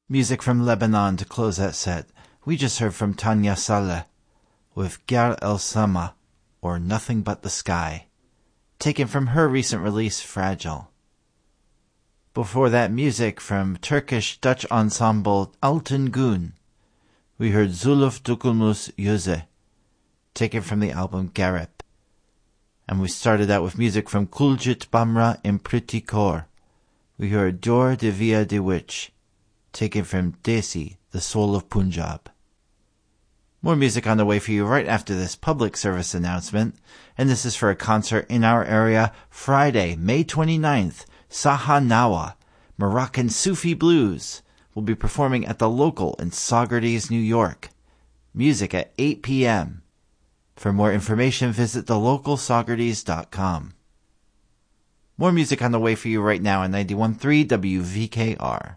Music from Lebanon to close that set. We just heard from Tanya Saleh with Gar El Sama, or Nothing But the Sky, taken from her recent release, Fragile. Before that, music from Turkish-Dutch ensemble Altın Gün. We heard Zuluf Dokunmuş Yüze, taken from the album Garip. And we started out with music from Kuljit Bamra and Priti Kaur. We heard Dor Devia De Witch, taken from Desi, the Soul of Punjab. More music on the way for you right after this public service announcement, and this is for a concert in our area Friday, May 29th, Saha Nawa, Moroccan Sufi Blues, will be performing at the Local in Saugerties, New York. Music at 8 p.m. For more information, visit thelocalsaugerties.com. More music on the way for you right now on 91.3 WVKR.